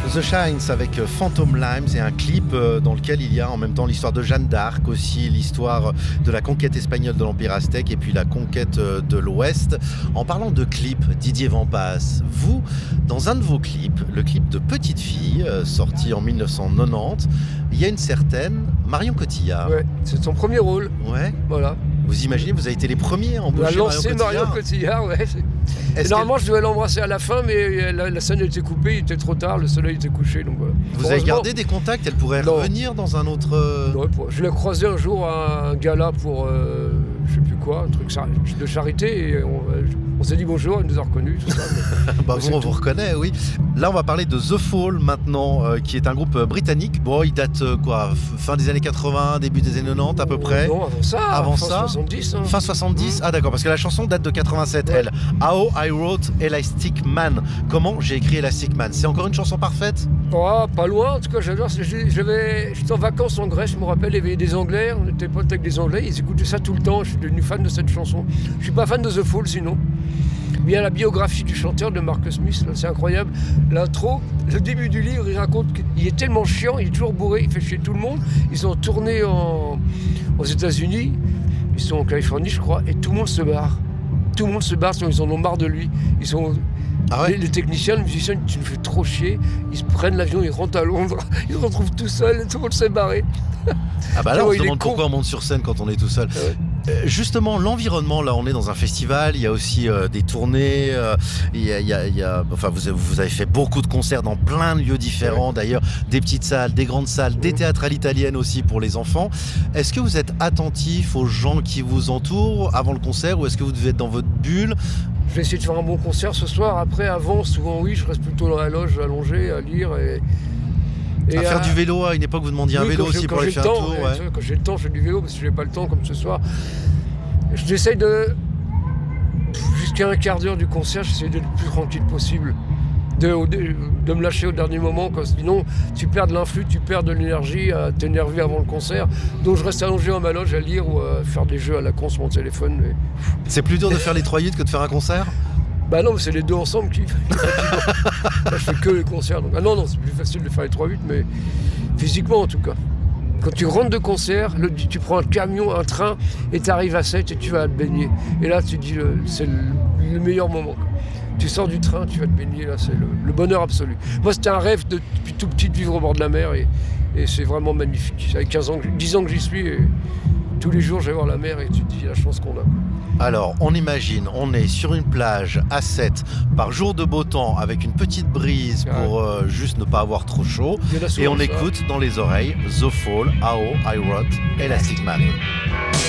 The Shines avec Phantom Limes et un clip dans lequel il y a en même temps l'histoire de Jeanne d'Arc, aussi l'histoire de la conquête espagnole de l'Empire aztèque et puis la conquête de l'Ouest. En parlant de clips, Didier Vampas, vous, dans un de vos clips, le clip de Petite Fille, sorti en 1990, il y a une certaine Marion Cotillard. Ouais, c'est son premier rôle. Ouais. Voilà. Vous imaginez, vous avez été les premiers à embaucher Marion Cotillard, ouais. Normalement, je devais l'embrasser à la fin, mais la scène était coupée, il était trop tard, le soleil était couché, donc voilà. Vous avez gardé des contacts, elle pourrait revenir dans un autre... Non, je l'ai croisé un jour à un gala pour, je sais plus quoi, un truc de charité, et on s'est dit bonjour, elle nous a reconnus, tout ça. Bah vous, on vous reconnaît, oui. Là, on va parler de The Fall maintenant, qui est un groupe britannique. Bon, il date quoi, fin des années 80, début des années 90 à peu près. Non, avant ça. Avant fin ça. 70. Hein. Fin 70. Ah d'accord, parce que la chanson date de 87. Ouais. Elle. How I Wrote Elastic Man. Comment j'ai écrit Elastic Man. C'est encore une chanson parfaite. Oh, pas loin. En tout cas, j'adore. J'étais en vacances en Grèce. Je me rappelle, il y avait des Anglais. On était potes avec des Anglais. Ils écoutaient ça tout le temps. Je suis devenu fan de cette chanson. Je suis pas fan de The Fall sinon. Il y a la biographie du chanteur de Marcus Smith, c'est incroyable. L'intro, le début du livre, il raconte qu'il est tellement chiant, il est toujours bourré, il fait chier tout le monde. Ils ont tourné aux États-Unis, ils sont en Californie, je crois, et tout le monde se barre. Tout le monde se barre, ils en ont marre de lui. Les techniciens, les musiciens, tu nous fais trop chier. Ils se prennent l'avion, ils rentrent à Londres, ils se retrouvent tout seuls, tout le monde s'est barré. Ah bah là, on se demande pourquoi on monte sur scène quand on est tout seul. Ouais. Justement, l'environnement, là, on est dans un festival, il y a aussi des tournées, enfin, vous avez fait beaucoup de concerts dans plein de lieux différents, d'ailleurs, des petites salles, des grandes salles, des théâtres à l'italienne aussi pour les enfants. Est-ce que vous êtes attentif aux gens qui vous entourent avant le concert ou est-ce que vous devez être dans votre bulle ? Je vais essayer de faire un bon concert ce soir. Après, avant, souvent, oui, je reste plutôt dans la loge, allongé, à lire et à faire du vélo, à une époque vous demandiez un vélo aussi pour aller faire un tour. Ouais. Quand j'ai le temps, je fais du vélo, parce que je n'ai pas le temps comme ce soir. J'essaye jusqu'à un quart d'heure du concert, j'essaie d'être le plus tranquille possible. De me lâcher au dernier moment, sinon tu perds de l'influx, tu perds de l'énergie à t'énerver avant le concert. Donc je reste allongé en ma loge à lire ou à faire des jeux à la con sur mon téléphone. Mais... C'est plus dur de faire les 3-8 que de faire un concert ? Bah non, c'est les deux ensemble qui... Moi, je fais que les concerts. Donc... Ah non, c'est plus facile de faire les 3-8, mais physiquement en tout cas. Quand tu rentres de concert, tu prends un camion, un train, et tu arrives à 7 et tu vas te baigner. Et là, tu te dis, c'est le meilleur moment. Tu sors du train, tu vas te baigner, là, c'est le bonheur absolu. Moi, c'était un rêve depuis tout petit de vivre au bord de la mer, et c'est vraiment magnifique. Ça fait 10 ans que j'y suis, et tous les jours, je vais voir la mer, et tu te dis la chance qu'on a. Alors, on imagine, on est sur une plage à 7 par jour de beau temps avec une petite brise pour juste ne pas avoir trop chaud. Et on écoute dans les oreilles The Fall, How I Wrote Elastic Man.